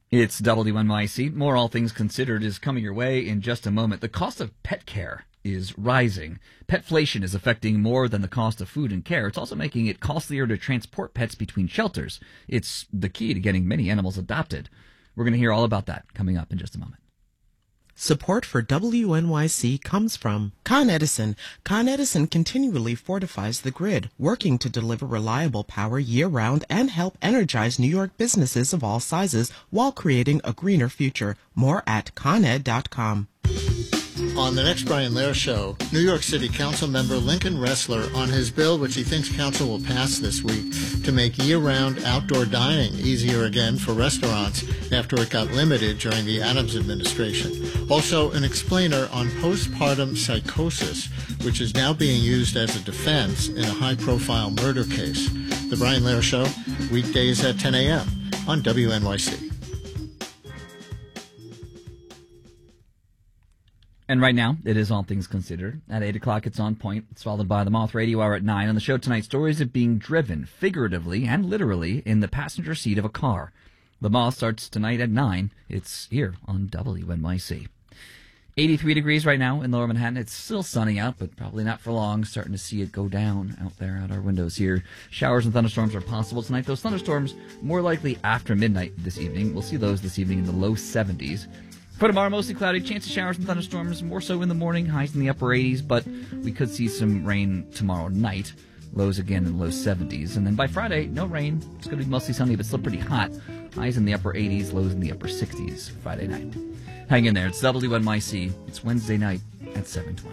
It's WNYC. More All Things Considered is coming your way in just a moment. The cost of pet care is rising. Petflation is affecting more than the cost of food and care. It's also making it costlier to transport pets between shelters. It's the key to getting many animals adopted. We're going to hear all about that coming up in just a moment. Support for WNYC comes from Con Edison. Con Edison continually fortifies the grid, working to deliver reliable power year-round and help energize New York businesses of all sizes while creating a greener future. More at coned.com. On the next Brian Lehrer Show, New York City Council member Lincoln Ressler on his bill, which he thinks Council will pass this week, to make year-round outdoor dining easier again for restaurants after it got limited during the Adams administration. Also, an explainer on postpartum psychosis, which is now being used as a defense in a high-profile murder case. The Brian Lehrer Show, weekdays at 10 a.m. on WNYC. And right now, it is All Things Considered. At 8 o'clock, it's On Point. It's followed by the Moth Radio Hour at 9. On the show tonight, stories of being driven, figuratively and literally, in the passenger seat of a car. The Moth starts tonight at 9. It's here on WNYC. 83 degrees right now in Lower Manhattan. It's still sunny out, but probably not for long. Starting to see it go down out there out our windows here. Showers and thunderstorms are possible tonight. Those thunderstorms more likely after midnight this evening. We'll see those this evening in the low 70s. For tomorrow, mostly cloudy, chance of showers and thunderstorms, more so in the morning, highs in the upper 80s, but we could see some rain tomorrow night, lows again in the low 70s. And then by Friday, no rain. It's going to be mostly sunny, but still pretty hot. Highs in the upper 80s, lows in the upper 60s Friday night. Hang in there. It's WNYC. It's Wednesday night at 7:20.